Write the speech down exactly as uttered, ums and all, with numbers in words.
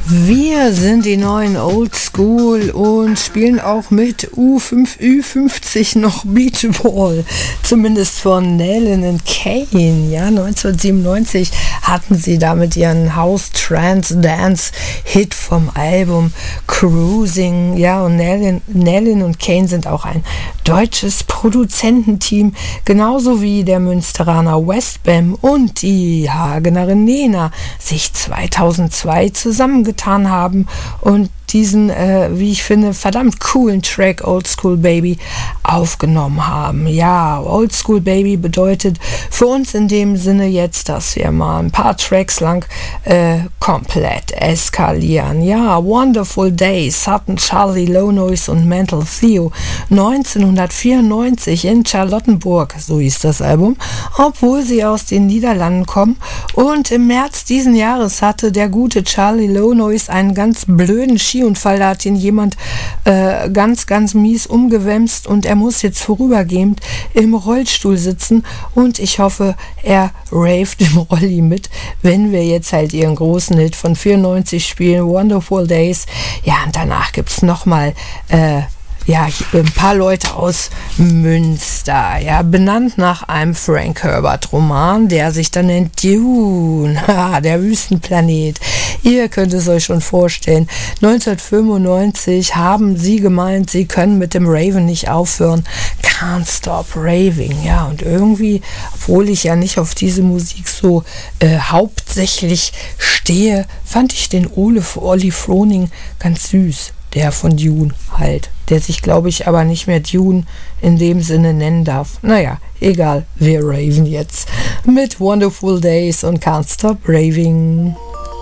Wir sind die neuen Oldschool und spielen auch mit U fünf, Ü fünfzig noch Beachball, zumindest von Nalin und Kane. Ja, neunzehnhundertsiebenundneunzig hatten sie damit ihren House Trance Dance Hit vom Album Cruising. Ja, und Nalin, Nalin und Kane sind auch ein deutsches Produzententeam, genauso wie der Münsteraner Westbam und die Hagenerin Nena sich zweitausendzwei zusammengetan haben und diesen, äh, wie ich finde, verdammt coolen Track Old School Baby aufgenommen haben. Ja, Old School Baby bedeutet für uns in dem Sinne jetzt, dass wir mal ein paar Tracks lang äh, komplett eskalieren. Ja, Wonderful Days hatten Charlie Low Noise und Mental Theo neunzehnhundertvierundneunzig in Charlottenburg, so hieß das Album, obwohl sie aus den Niederlanden kommen. Und im März diesen Jahres hatte der gute Charlie Low Noise einen ganz blöden Skiunfall, da hat ihn jemand äh, ganz, ganz mies umgewämst und er muss jetzt vorübergehend im Rollstuhl sitzen und ich hoffe, er raved im Rolli mit, wenn wir jetzt halt ihren großen Hit von vierundneunzig spielen, Wonderful Days. Ja, und danach gibt's nochmal äh, ja, ein paar Leute aus Münster, ja, benannt nach einem Frank Herbert Roman, der sich dann nennt Dune, der Wüstenplanet. Ihr könnt es euch schon vorstellen. neunzehnhundertfünfundneunzig haben sie gemeint, sie können mit dem Raven nicht aufhören. Can't Stop Raving, ja, und irgendwie, obwohl ich ja nicht auf diese Musik so äh, hauptsächlich stehe, fand ich den Ole Olli Froning ganz süß. Der von Dune halt, der sich, glaube ich, aber nicht mehr Dune in dem Sinne nennen darf. Naja, egal, wir raven jetzt mit Wonderful Days und Can't Stop Raving.